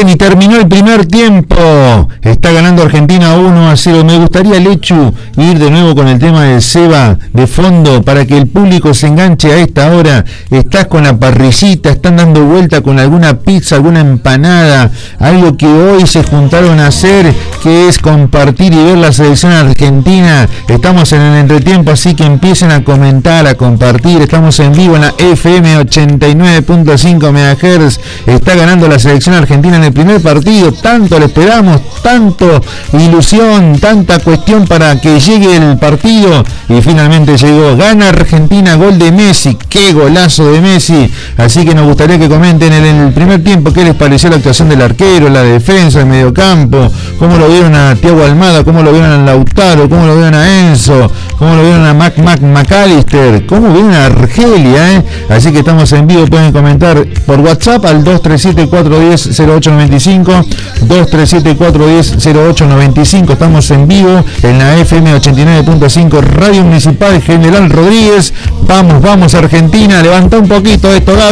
Bien, y terminó el primer tiempo. Está ganando Argentina 1-0. Me gustaría, Lechu, ir de nuevo con el tema del Seba de fondo para que el público se enganche a esta hora. Estás con la parrillita, están dando vuelta con alguna pizza, alguna empanada, algo que hoy se juntaron a hacer, que es compartir y ver la selección argentina. Estamos en el entretiempo, así que empiecen a comentar, a compartir. Estamos en vivo en la FM 89.5 MHz. Está ganando la selección argentina en el primer partido. Tanto le esperamos, tanto ilusión, tanta cuestión para que llegue el partido, y finalmente llegó. Gana Argentina, gol de Messi. Qué golazo de Messi. Así que nos gustaría que comenten en el primer tiempo qué les pareció la actuación del arquero, la defensa, el mediocampo, cómo lo vieron a Thiago Almada, cómo lo vieron a Lautaro, cómo lo vieron a Enzo, cómo lo vieron a McAllister, cómo vieron a Argelia, Así que estamos en vivo, pueden comentar por WhatsApp al 237-410-0895, 237-410-0895. Estamos en vivo en la FM 89.5 Radio Municipal General Rodríguez. Vamos Argentina, levanta un poquito esto, Gaby.